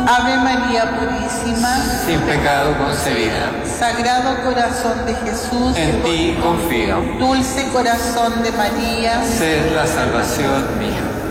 Ave María Purísima, sin pecado concebida. Sagrado Corazón de Jesús, En ti confío. Dulce Corazón de María, Sed la salvación mía.